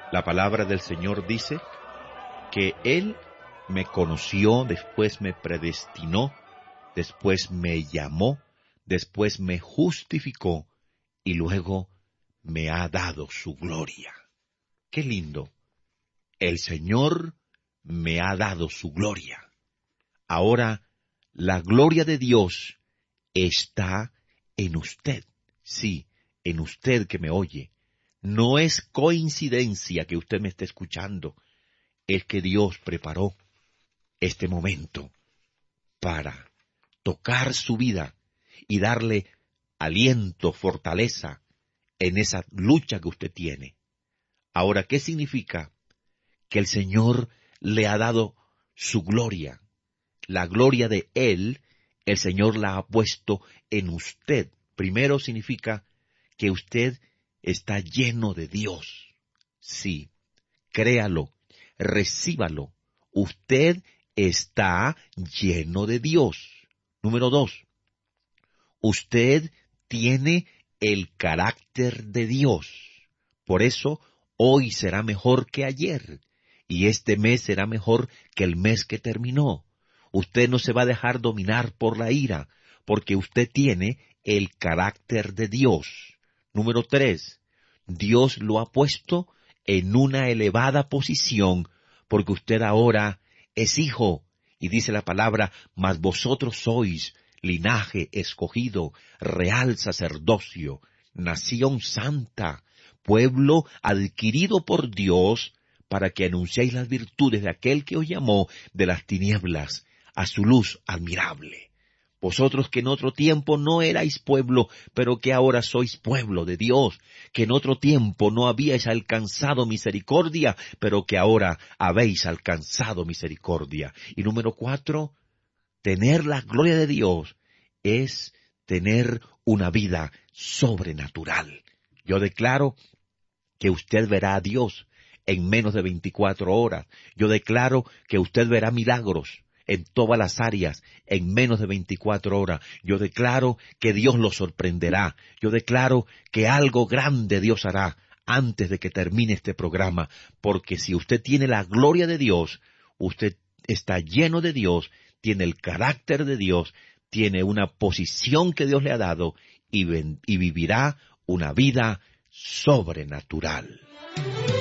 La palabra del Señor dice que Él me conoció, después me predestinó, después me llamó, después me justificó y luego me ha dado su gloria. ¡Qué lindo! El Señor me ha dado su gloria. Ahora, la gloria de Dios está en usted. Sí, en usted que me oye. No es coincidencia que usted me esté escuchando. Es que Dios preparó este momento para tocar su vida y darle aliento, fortaleza en esa lucha que usted tiene. Ahora, ¿qué significa? Que el Señor le ha dado su gloria. La gloria de Él, el Señor la ha puesto en usted. Primero significa que usted está lleno de Dios. Sí, créalo, recíbalo. Usted está lleno de Dios. Número 2, usted tiene el carácter de Dios. Por eso, hoy será mejor que ayer, y este mes será mejor que el mes que terminó. Usted no se va a dejar dominar por la ira, porque usted tiene el carácter de Dios. Número 3, Dios lo ha puesto en una elevada posición, porque usted ahora es hijo, y dice la palabra, mas vosotros sois linaje escogido, real sacerdocio, nación santa, pueblo adquirido por Dios, para que anunciéis las virtudes de aquel que os llamó de las tinieblas a su luz admirable. Vosotros que en otro tiempo no erais pueblo, pero que ahora sois pueblo de Dios, que en otro tiempo no habíais alcanzado misericordia, pero que ahora habéis alcanzado misericordia. Y número 4, tener la gloria de Dios es tener una vida sobrenatural. Yo declaro que usted verá a Dios en menos de 24 horas. Yo declaro que usted verá milagros en todas las áreas en menos de 24 horas. Yo declaro que Dios lo sorprenderá. Yo declaro que algo grande Dios hará antes de que termine este programa, porque si usted tiene la gloria de Dios, usted está lleno de Dios, tiene el carácter de Dios, tiene una posición que Dios le ha dado y vivirá una vida sobrenatural.